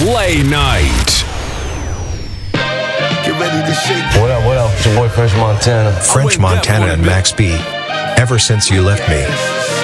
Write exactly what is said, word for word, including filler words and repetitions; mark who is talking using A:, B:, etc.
A: Play Night.
B: Get ready to shake.
C: What up, what up? It's your boy French Montana.
D: French Montana and Max B. Ever since you left me.